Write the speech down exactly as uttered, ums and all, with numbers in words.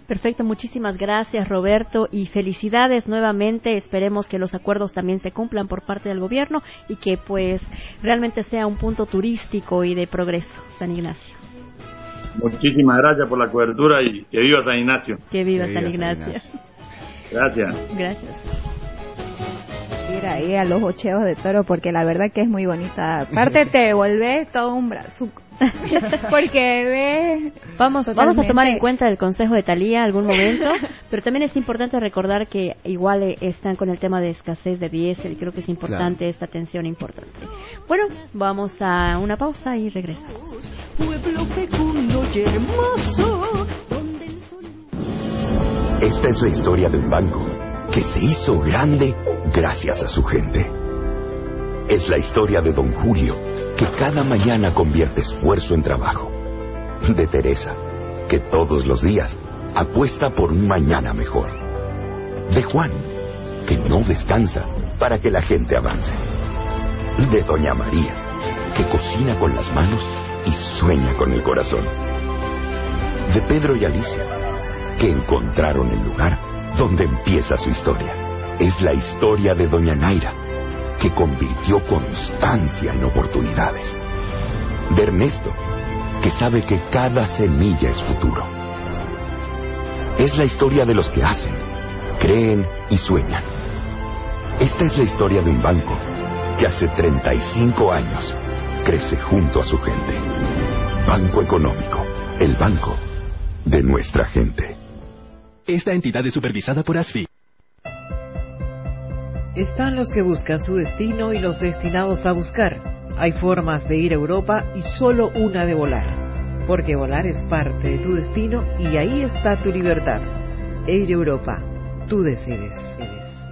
Perfecto, muchísimas gracias, Roberto, y felicidades nuevamente. Esperemos que los acuerdos también se cumplan por parte del gobierno y que pues realmente sea un punto turístico y de progreso, San Ignacio. Muchísimas gracias por la cobertura y que viva San Ignacio. Que viva, que viva San Ignacio. San Ignacio. Gracias. Gracias. Ir ahí a los ocheos de toro porque la verdad que es muy bonita. Aparte te vuelve todo un brazuco. Porque ves... Vamos, totalmente... vamos a tomar en cuenta el consejo de Thalía algún momento, pero también es importante recordar que igual eh, están con el tema de escasez de diésel, creo que es importante claro. Esta atención importante. Bueno, vamos a una pausa y regresamos. Pueblo fecundo y hermoso, donde el sol... Esta es la historia de un banco que se hizo grande gracias a su gente. Es la historia de Don Julio, que cada mañana convierte esfuerzo en trabajo. De Teresa, que todos los días apuesta por un mañana mejor. De Juan, que no descansa para que la gente avance. De Doña María, que cocina con las manos y sueña con el corazón. De Pedro y Alicia, que encontraron el lugar donde empieza su historia. Es la historia de Doña Naira, que convirtió constancia en oportunidades. De Ernesto, que sabe que cada semilla es futuro. Es la historia de los que hacen, creen y sueñan. Esta es la historia de un banco que hace treinta y cinco años crece junto a su gente. Banco Económico, el banco de nuestra gente. Esta entidad es supervisada por ASFI. Están los que buscan su destino y los destinados a buscar. Hay formas de ir a Europa y solo una de volar. Porque volar es parte de tu destino y ahí está tu libertad. Air Europa, tú decides. decides.